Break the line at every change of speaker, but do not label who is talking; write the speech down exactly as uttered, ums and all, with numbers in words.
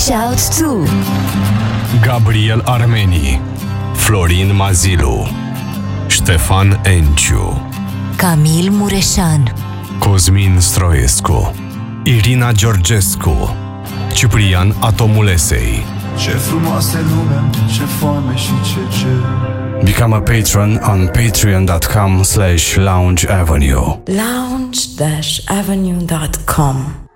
Shout to
Gabriel Armeni, Florin Mazilu, Ștefan Enciu,
Camil Mureșan,
Cosmin Stroescu, Irina Georgescu, Ciprian Atomulesei.
Ce frumoasă lume, ce foame și ce cer.
Become a patron on patreon.com slash lounge avenue.
lounge dash avenue dot com